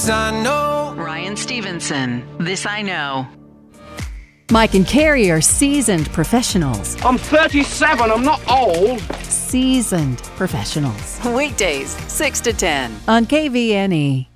This I know. Ryan Stevenson, This I Know. Mike and Carrie are seasoned professionals. I'm 37, I'm not old. Seasoned professionals. Weekdays, 6 to 10. On KVNE.